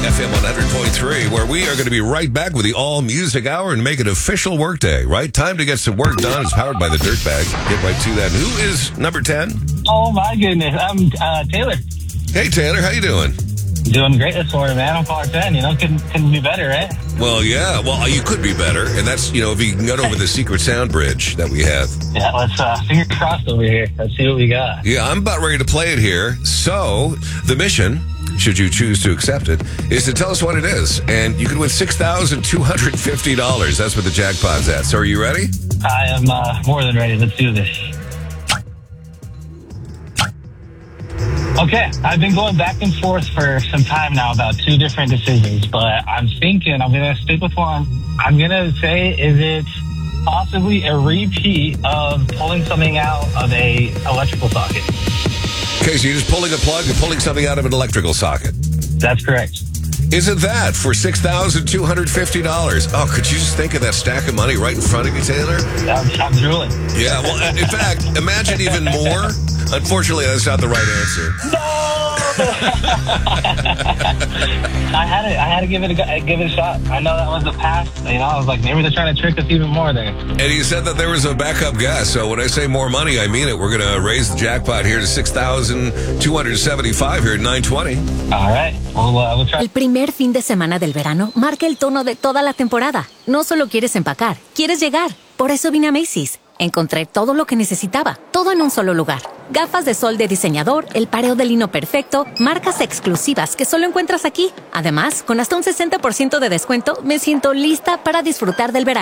FM 100.3, where we are going to be right back with the All Music Hour and make it official workday, right? Time to get some work done. It's powered by the Dirtbag. Get right to that. Who is number 10? Oh, my goodness. I'm Taylor. Hey, Taylor. How you doing? Doing great this morning, man. I'm caller 10. Couldn't be better, right? Well, yeah. Well, you could be better. And that's, if you can get over the secret sound bridge that we have. Yeah, let's fingers crossed over here. Let's see what we got. Yeah, I'm about ready to play it here. So, the mission, should you choose to accept it, is to tell us what it is. And you can win $6,250. That's what the jackpot's at. So, are you ready? I am more than ready. Let's do this. Okay, I've been going back and forth for some time now about two different decisions, but I'm thinking I'm going to stick with one. I'm going to say, is it possibly a repeat of pulling something out of a electrical socket? Okay, so you're just pulling a plug and pulling something out of an electrical socket. That's correct. Is it that for $6,250? Oh, could you just think of that stack of money right in front of you, Taylor? I'm drooling. Yeah, well, in fact, imagine even more. Unfortunately, that's not the right answer. No! I had to give it a shot. I know that was the past. I was like, maybe they're trying to trick us even more there. And you said that there was a backup guess. So when I say more money, I mean it. We're going to raise the jackpot here to $6,275 here at 920. All right. We'll try. El primer fin de semana del verano marca el tono de toda la temporada. No solo quieres empacar, quieres llegar. Por eso vine a Macy's. Encontré todo lo que necesitaba, todo en un solo lugar. Gafas de sol de diseñador, el pareo de lino perfecto, marcas exclusivas que solo encuentras aquí. Además, con hasta un 60% de descuento, me siento lista para disfrutar del verano.